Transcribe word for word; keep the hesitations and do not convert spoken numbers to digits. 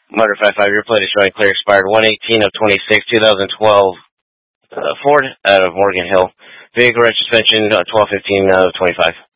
Motor five five, your plate is showing clear, expired one eighteen of twenty-six, twenty twelve, uh, Ford out of Morgan Hill. Vehicle registration, uh, twelve fifteen of twenty-five.